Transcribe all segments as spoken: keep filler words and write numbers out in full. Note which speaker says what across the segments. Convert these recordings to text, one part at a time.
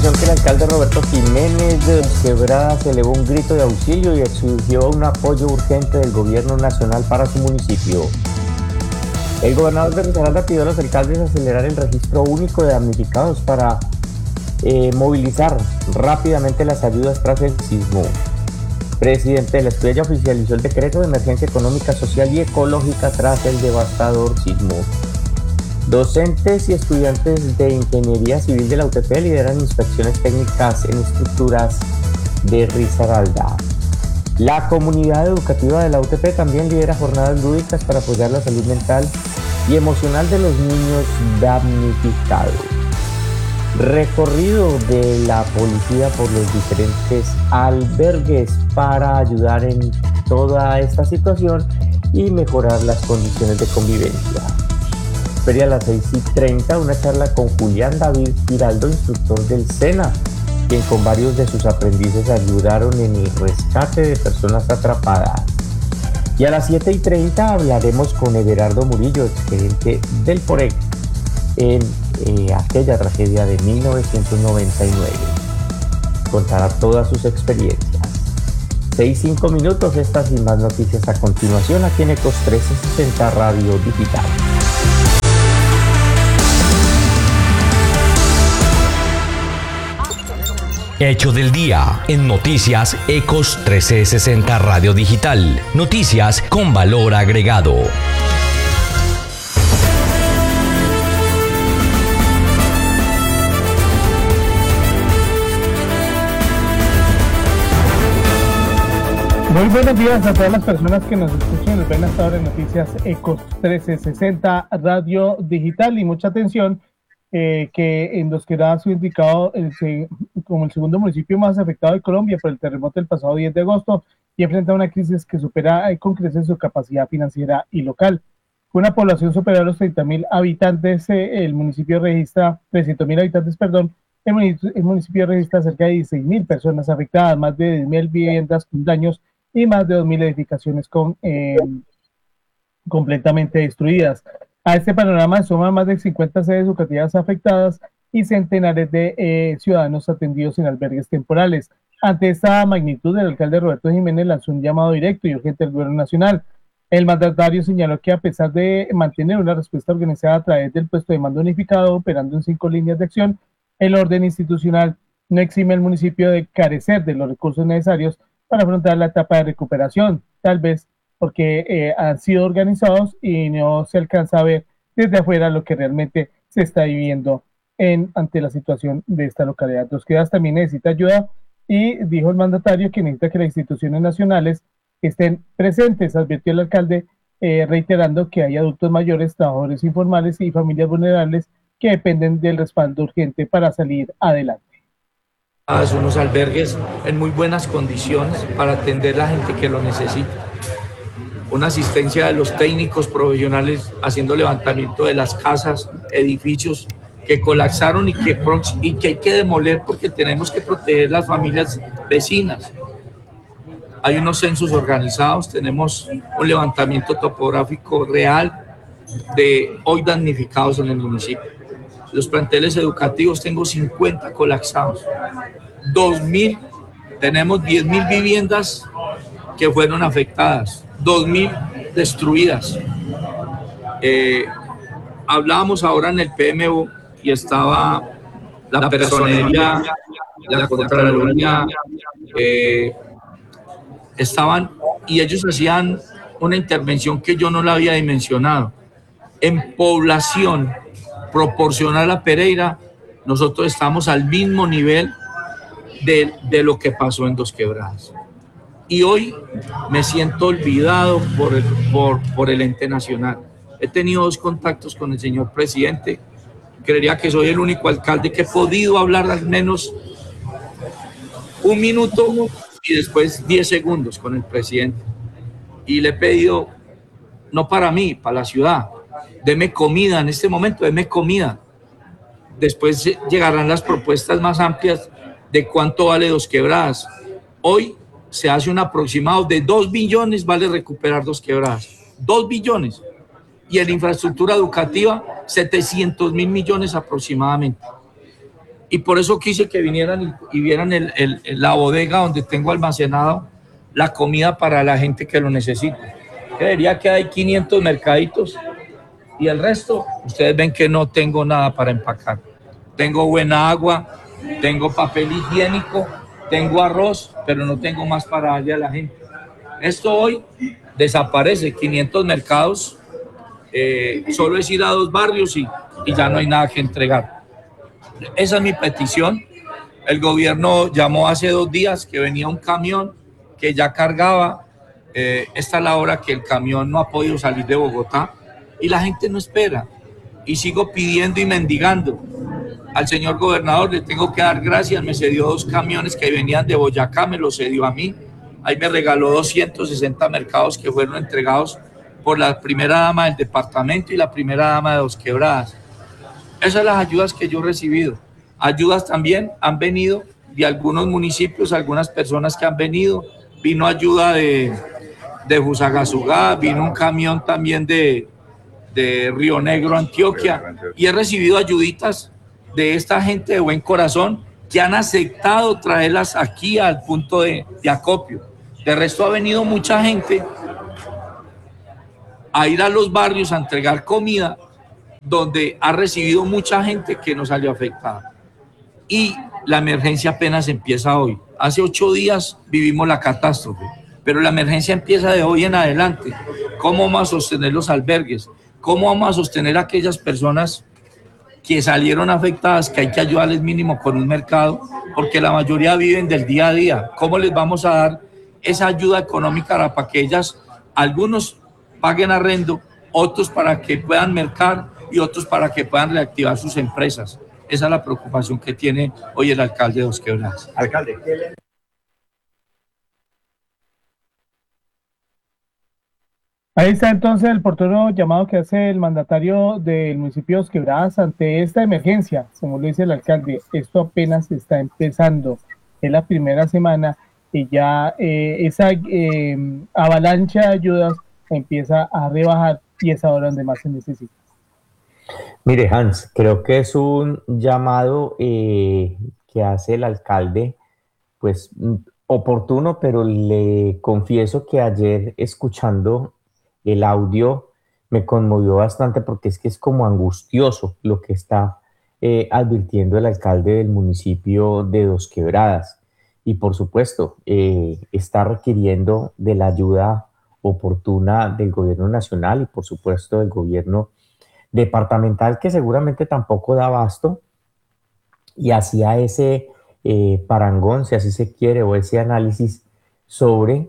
Speaker 1: información que el alcalde Roberto Jiménez de Quebradas elevó un grito de auxilio y exigió un apoyo urgente del gobierno nacional para su municipio. El gobernador de Risaralda pidió a los alcaldes acelerar el registro único de damnificados para eh, movilizar rápidamente las ayudas tras el sismo. Presidente de la Escuela oficializó el decreto de emergencia económica, social y ecológica tras el devastador sismo. Docentes y estudiantes de Ingeniería Civil de la U T P lideran inspecciones técnicas en estructuras de Risaralda. La comunidad educativa de la U T P también lidera jornadas lúdicas para apoyar la salud mental y emocional de los niños damnificados. Recorrido de la policía por los diferentes albergues para ayudar en toda esta situación y mejorar las condiciones de convivencia. Feria a las seis y treinta, una charla con Julián David Giraldo, instructor del SENA, quien con varios de sus aprendices ayudaron en el rescate de personas atrapadas. Y a las siete y treinta hablaremos con Everardo Murillo, exgerente del FOREC, en eh, aquella tragedia de mil novecientos noventa y nueve. Contará todas sus experiencias. seis y cinco minutos, estas y más noticias a continuación aquí en Ecos trescientos sesenta Radio Digital.
Speaker 2: Hecho del día en Noticias Ecos trescientos sesenta Radio Digital. Noticias con valor agregado.
Speaker 3: Muy buenos días a todas las personas que nos escuchan y nos ven hasta ahora en Noticias Ecos trescientos sesenta Radio Digital, y mucha atención eh, que en Dos Quebradas fue indicado el, como el segundo municipio más afectado de Colombia por el terremoto del pasado diez de agosto y enfrenta una crisis que supera con creces su capacidad financiera y local. Con una población superior a los treinta mil habitantes, eh, el municipio registra trescientos mil habitantes, perdón, el municipio, el municipio registra cerca de dieciséis mil personas afectadas, más de diez mil viviendas con daños y más de dos mil edificaciones con, eh, completamente destruidas. A este panorama suman más de cincuenta sedes educativas afectadas y centenares de eh, ciudadanos atendidos en albergues temporales. Ante esta magnitud, el alcalde Roberto Jiménez lanzó un llamado directo y urgente al gobierno nacional. El mandatario señaló que a pesar de mantener una respuesta organizada a través del puesto de mando unificado, operando en cinco líneas de acción, el orden institucional no exime al municipio de carecer de los recursos necesarios para afrontar la etapa de recuperación, tal vez porque eh, han sido organizados y no se alcanza a ver desde afuera lo que realmente se está viviendo en, ante la situación de esta localidad. Dos Quebradas también necesita ayuda y dijo el mandatario que necesita que las instituciones nacionales estén presentes. Advirtió el alcalde eh, reiterando que hay adultos mayores, trabajadores informales y familias vulnerables que dependen del respaldo urgente para salir adelante.
Speaker 4: Unos albergues en muy buenas condiciones para atender a la gente que lo necesita. Una asistencia de los técnicos profesionales haciendo levantamiento de las casas, edificios que colapsaron y que, y que hay que demoler porque tenemos que proteger las familias vecinas. Hay unos censos organizados, tenemos un levantamiento topográfico real de hoy damnificados en el municipio. Los planteles educativos tengo cincuenta colapsados, dos mil, tenemos diez mil viviendas que fueron afectadas, dos mil destruidas. Eh, hablábamos ahora en el P M U y estaba la, la personería, la Contraloría, eh, estaban y ellos hacían una intervención que yo no la había dimensionado. En población proporcional a Pereira, nosotros estamos al mismo nivel de, de lo que pasó en Dos Quebradas. Y hoy me siento olvidado por el, por, por el ente nacional. He tenido dos contactos con el señor presidente. Creería que soy el único alcalde que he podido hablar al menos un minuto y después diez segundos con el presidente. Y le he pedido, no para mí, para la ciudad, deme comida en este momento, deme comida. Después llegarán las propuestas más amplias de cuánto vale Dos Quebradas. Hoy se hace un aproximado de dos billones vale recuperar Dos Quebradas. dos billones. Y en infraestructura educativa, setecientos mil millones aproximadamente. Y por eso quise que vinieran y, y vieran el, el, la bodega donde tengo almacenado la comida para la gente que lo necesita. Creería que hay quinientos mercaditos y el resto, ustedes ven que no tengo nada para empacar. Tengo buena agua, tengo papel higiénico, tengo arroz, pero no tengo más para darle a la gente. Esto hoy desaparece, quinientos mercados, eh, solo es ir a dos barrios y, y ya no hay nada que entregar. Esa es mi petición. El gobierno llamó hace dos días que venía un camión que ya cargaba. Eh, esta es la hora que el camión no ha podido salir de Bogotá y la gente no espera. Y sigo pidiendo y mendigando. Al señor gobernador le tengo que dar gracias, me cedió dos camiones que venían de Boyacá, me los cedió a mí. Ahí me regaló doscientos sesenta mercados que fueron entregados por la primera dama del departamento y la primera dama de Dos Quebradas. Esas son las ayudas que yo he recibido. Ayudas también han venido de algunos municipios, algunas personas que han venido. Vino ayuda de, de Fusagasugá, vino un camión también de, de Río Negro, Antioquia, y he recibido ayuditas de esta gente de buen corazón que han aceptado traerlas aquí al punto de, de acopio. De resto ha venido mucha gente a ir a los barrios a entregar comida, donde ha recibido mucha gente que no salió afectada. Y la emergencia apenas empieza hoy. Hace ocho días vivimos la catástrofe, pero la emergencia empieza de hoy en adelante. ¿Cómo vamos a sostener los albergues? ¿Cómo vamos a sostener a aquellas personas que salieron afectadas, que hay que ayudarles mínimo con un mercado, porque la mayoría viven del día a día? ¿Cómo les vamos a dar esa ayuda económica para que ellas, algunos paguen arrendo, otros para que puedan mercar y otros para que puedan reactivar sus empresas? Esa es la preocupación que tiene hoy el alcalde de Dos Quebradas.
Speaker 1: Alcalde, ¿qué le...
Speaker 3: Ahí está entonces el oportuno llamado que hace el mandatario del municipio de Dos Quebradas ante esta emergencia. Como lo dice el alcalde, esto apenas está empezando. Es la primera semana y ya eh, esa eh, avalancha de ayudas empieza a rebajar y es ahora donde más se necesita.
Speaker 1: Mire, Hans, creo que es un llamado eh, que hace el alcalde, pues oportuno, pero le confieso que ayer escuchando el audio me conmovió bastante porque es que es como angustioso lo que está eh, advirtiendo el alcalde del municipio de Dos Quebradas. Y por supuesto, eh, está requiriendo de la ayuda oportuna del gobierno nacional y por supuesto del gobierno departamental, que seguramente tampoco da abasto, y hacía ese eh, parangón, si así se quiere, o ese análisis sobre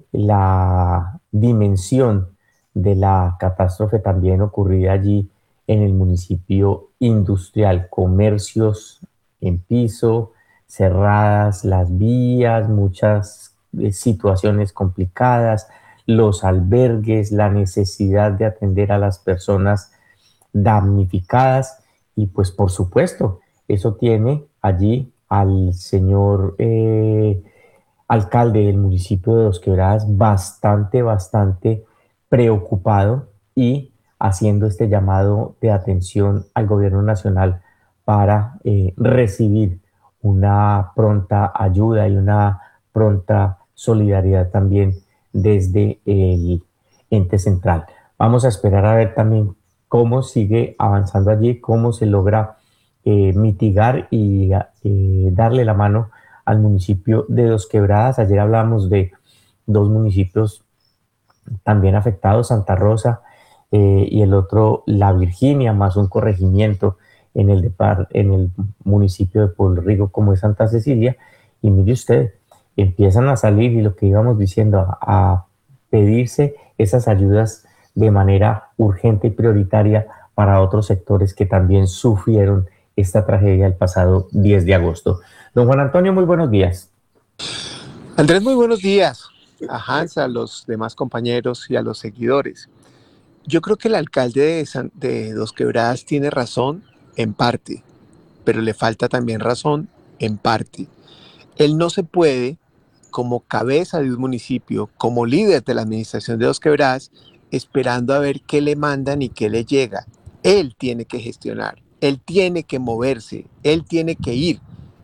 Speaker 1: la dimensión de la catástrofe también ocurrida allí en el municipio industrial, comercios en piso, cerradas las vías, muchas eh, situaciones complicadas, los albergues, la necesidad de atender a las personas damnificadas y pues por supuesto eso tiene allí al señor eh, alcalde del municipio de Dos Quebradas bastante, bastante preocupado y haciendo este llamado de atención al gobierno nacional para eh, recibir una pronta ayuda y una pronta solidaridad también desde el ente central. Vamos a esperar a ver también cómo sigue avanzando allí, cómo se logra eh, mitigar y eh, darle la mano al municipio de Dos Quebradas. Ayer hablamos de dos municipios también afectados, Santa Rosa eh, y el otro La Virginia, más un corregimiento en el, depart en el municipio de Pueblo Rico como es Santa Cecilia. Y mire usted, empiezan a salir y lo que íbamos diciendo, a, a pedirse esas ayudas de manera urgente y prioritaria para otros sectores que también sufrieron esta tragedia el pasado diez de agosto. Don Juan Antonio, muy buenos días.
Speaker 5: Andrés, muy buenos días. A Hans, a los demás compañeros y a los seguidores. Yo creo que el alcalde de, San, de Dos Quebradas tiene razón en parte, pero le falta también razón en parte. Él no se puede, como cabeza de un municipio, como líder de la administración de Dos Quebradas, esperando a ver qué le mandan y qué le llega. Él tiene que gestionar, él tiene que moverse, él tiene que ir.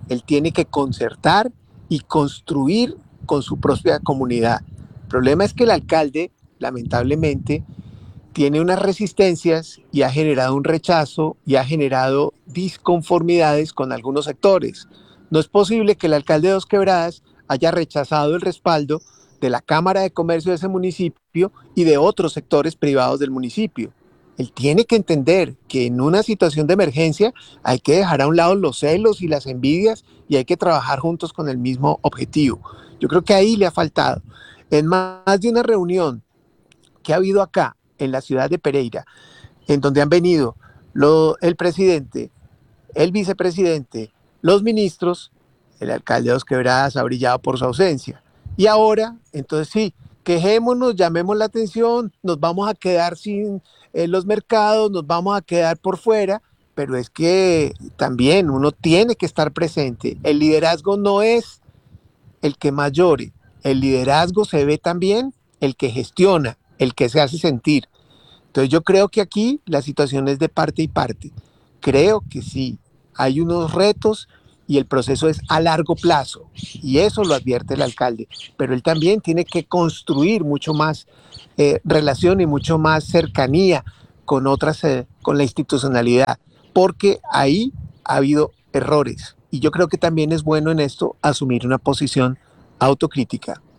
Speaker 5: Él tiene que concertar y construir con su propia comunidad. El problema es que el alcalde, lamentablemente, tiene unas resistencias y ha generado un rechazo y ha generado disconformidades con algunos sectores. No es posible que el alcalde de Dos Quebradas haya rechazado el respaldo de la Cámara de Comercio de ese municipio y de otros sectores privados del municipio. Él tiene que entender que en una situación de emergencia hay que dejar a un lado los celos y las envidias y hay que trabajar juntos con el mismo objetivo. Yo creo que ahí le ha faltado. En más de una reunión que ha habido acá, en la ciudad de Pereira, en donde han venido lo, el presidente, el vicepresidente, los ministros, el alcalde de Dos Quebradas ha brillado por su ausencia. Y ahora, entonces sí, quejémonos, llamemos la atención, nos vamos a quedar sin eh, los mercados, nos vamos a quedar por fuera, pero es que también uno tiene que estar presente. El liderazgo no es el que más llore, el liderazgo se ve también el que gestiona, el que se hace sentir. Entonces yo creo que aquí la situación es de parte y parte. Creo que sí, hay unos retos y el proceso es a largo plazo y eso lo advierte el alcalde, pero él también tiene que construir mucho más eh, relación y mucho más cercanía con otras, eh, con la institucionalidad, porque ahí ha habido errores y yo creo que también es bueno en esto asumir una posición autocrítica.